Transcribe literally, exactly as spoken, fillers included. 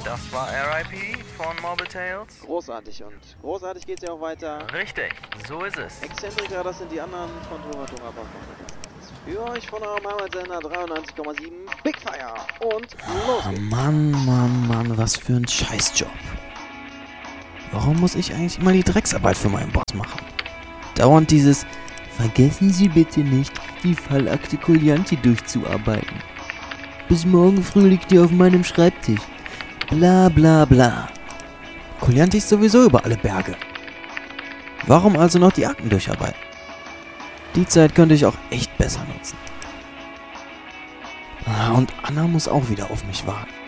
Das war R I P von Mobile Tales. Großartig und großartig geht's ja auch weiter. Richtig, so ist es. Exzentriker, das sind die anderen von Thomas Dungerbach. Für euch von eurem Heimatsender dreiundneunzig Komma sieben Big Fire und los Oh geht's. Mann, Mann, Mann, was für ein Scheißjob. Warum muss ich eigentlich immer die Drecksarbeit für meinen Boss machen? Dauernd dieses Vergessen Sie bitte nicht, die Fallakte Collianti durchzuarbeiten. Bis morgen früh liegt die auf meinem Schreibtisch. Bla bla bla. Collianti ist sowieso über alle Berge. Warum also noch die Akten durcharbeiten? Die Zeit könnte ich auch echt besser nutzen. Ah, und Anna muss auch wieder auf mich warten.